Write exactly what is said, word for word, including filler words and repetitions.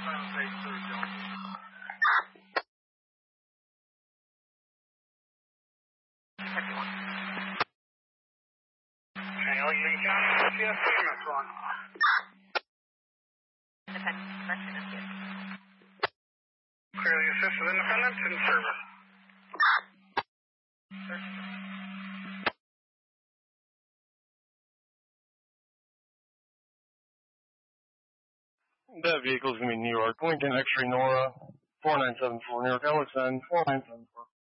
Clearly assist with Independence in service. That vehicle is going to be New York. Lincoln X-ray Nora, four nine seven four, New York L S N, four nine seven four.